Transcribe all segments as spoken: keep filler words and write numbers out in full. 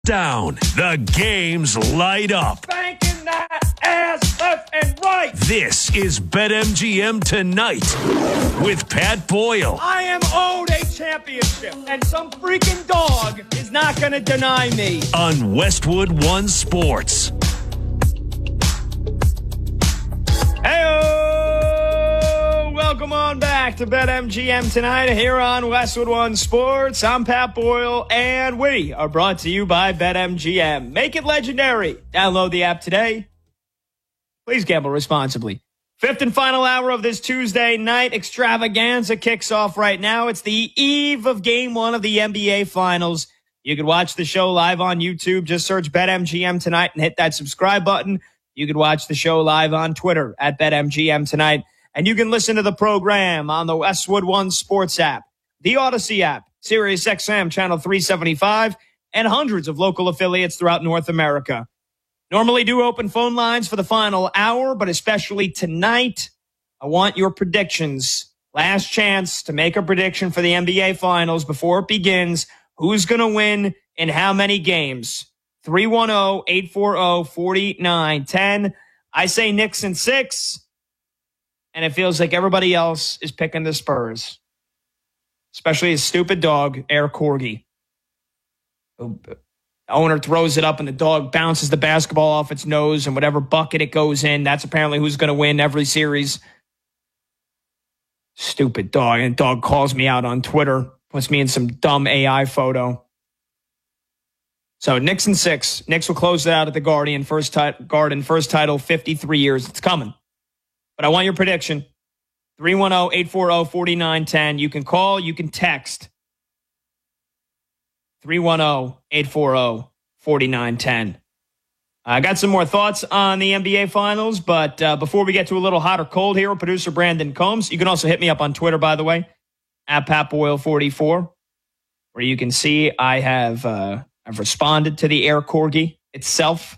Down. The games light up. Banking that ass left and right. This is BetMGM Tonight with Pat Boyle. I am owed a championship, and some freaking dog is not going to deny me. On Westwood One Sports. Hey-o! Welcome on back to BetMGM Tonight here on Westwood One Sports. I'm Pat Boyle, and we are brought to you by BetMGM. Make it legendary. Download the app today. Please gamble responsibly. Fifth and final hour of this Tuesday night extravaganza kicks off right now. It's the eve of game one of the N B A Finals. You can watch the show live on YouTube. Just search BetMGM Tonight and hit that subscribe button. You can watch the show live on Twitter at BetMGM Tonight. And you can listen to the program on the Westwood One Sports app, the Odyssey app, Sirius X M Channel three seventy-five, and hundreds of local affiliates throughout North America. Normally do open phone lines for the final hour, but especially tonight, I want your predictions. Last chance to make a prediction for the N B A Finals before it begins. Who's going to win in how many games? three one zero, eight four zero, four nine one zero. I say Knicks in six, and it feels like everybody else is picking the Spurs, especially his stupid dog, Air Corgi. The owner throws it up, and the dog bounces the basketball off its nose, and whatever bucket it goes in, that's apparently who's going to win every series. Stupid dog. And the dog calls me out on Twitter, puts me in some dumb A I photo. So Knicks in six. Knicks will close it out at the Guardian. First ti- Garden, first title, fifty-three years. It's coming. But I want your prediction. three one zero, eight four zero, four nine one zero. You can call, you can text. three one zero, eight four zero, four nine one zero. I got some more thoughts on the N B A Finals, but uh, before we get to a little hot or cold here, producer Brandon Combs. You can also hit me up on Twitter, by the way, at Pat Boyle forty-four, where you can see I have... Uh, I've responded to the Air Corgi itself.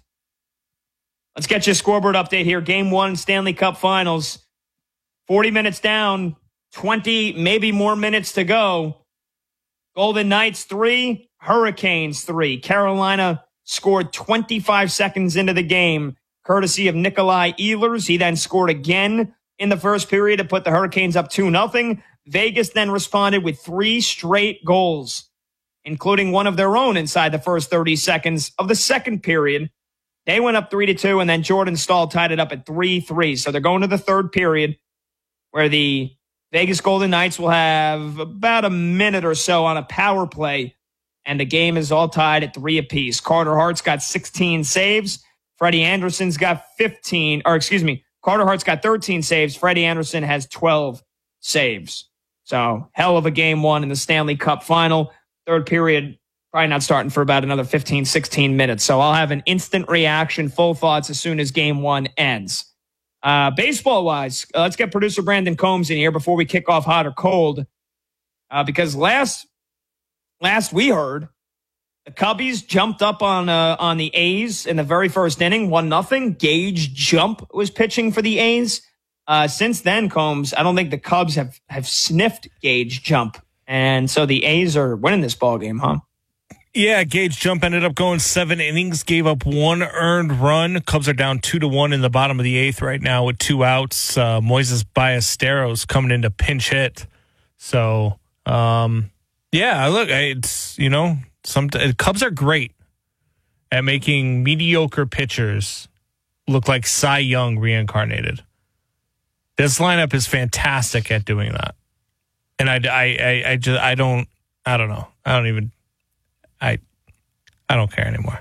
Let's get you a scoreboard update here. Game one, Stanley Cup Finals. forty minutes down, twenty, maybe more minutes to go. Golden Knights three, Hurricanes three. Carolina scored twenty-five seconds into the game, courtesy of Nikolai Ehlers. He then scored again in the first period to put the Hurricanes up two nothing. Vegas then responded with three straight goals, including one of their own inside the first thirty seconds of the second period. They went up three to two, and then Jordan Staal tied it up at three three. So they're going to the third period, where the Vegas Golden Knights will have about a minute or so on a power play, and the game is all tied at three apiece. Carter Hart's got sixteen saves. Freddie Anderson's got fifteen, or excuse me, Carter Hart's got thirteen saves. Freddie Anderson has twelve saves. So hell of a game one in the Stanley Cup Final. Third period, probably not starting for about another fifteen, sixteen minutes. So I'll have an instant reaction, full thoughts as soon as game one ends. Uh, baseball-wise, uh, let's get producer Brandon Combs in here before we kick off hot or cold. Uh, because last last we heard, the Cubbies jumped up on uh, on the A's in the very first inning, one nothing. Gage Jump was pitching for the A's. Uh, since then, Combs, I don't think the Cubs have, have sniffed Gage Jump. And so the A's are winning this ball game, huh? Yeah, Gage Jump ended up going seven innings, gave up one earned run. Cubs are down two to one in the bottom of the eighth right now with two outs. Uh, Moises Ballesteros coming in to pinch hit. So, um, yeah, look, it's, you know, some Cubs are great at making mediocre pitchers look like Cy Young reincarnated. This lineup is fantastic at doing that. And I, I, I, I just, I don't, I don't know. I don't even, I, I don't care anymore.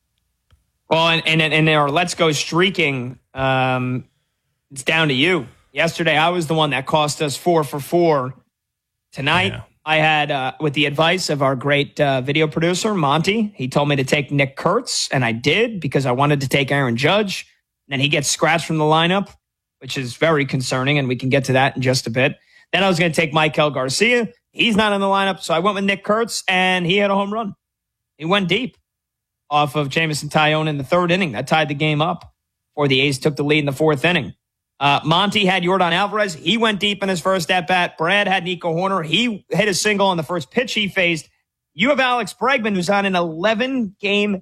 Well, and, and, and our Let's Go streaking, um, it's down to you. Yesterday, I was the one that cost us four for four. Tonight, yeah. I had, uh, with the advice of our great uh, video producer, Monty, he told me to take Nick Kurtz, and I did because I wanted to take Aaron Judge. And then he gets scratched from the lineup, which is very concerning, and we can get to that in just a bit. Then I was going to take Michael Garcia. He's not in the lineup, so I went with Nick Kurtz, and he had a home run. He went deep off of Jameson Taillon in the third inning. That tied the game up before the A's took the lead in the fourth inning. Uh, Monty had Yordan Alvarez. He went deep in his first at-bat. Brad had Nico Horner. He hit a single on the first pitch he faced. You have Alex Bregman, who's on an eleven game